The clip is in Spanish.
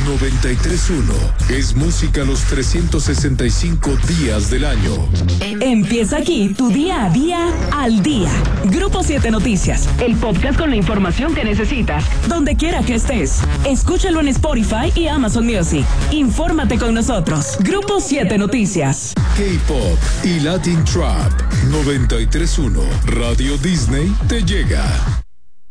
93.1 es música los 365 días del año. Empieza aquí tu día a día al día. Grupo 7 Noticias, el podcast con la información que necesitas, donde quiera que estés. Escúchalo en Spotify y Amazon Music. Infórmate con nosotros. Grupo 7 Noticias. K-Pop y Latin Trap. 93.1 Radio Disney te llega.